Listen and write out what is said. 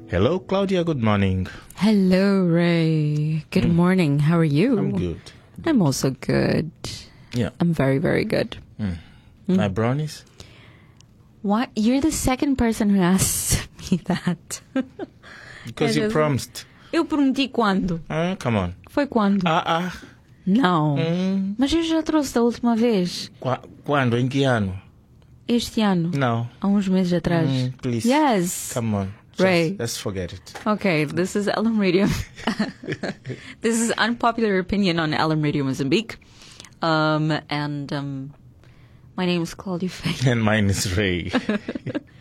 Hello, Claudia. Good morning. Hello, Ray. Good morning. How are you? I'm good. I'm also good. Yeah. I'm very, very good. My brownies? What? You're the second person who asked me that. Because you promised. Eu prometi quando? Come on. Foi quando? Não. Mas eu já trouxe da última vez. Quando? Em que ano? Este ano. No. Há uns meses atrás. Please. Yes. Come on. Ray. Let's forget it. Okay, this is LM Radio. This is unpopular opinion on LM Radio Mozambique. My name is Claudia Faye. And mine is Ray.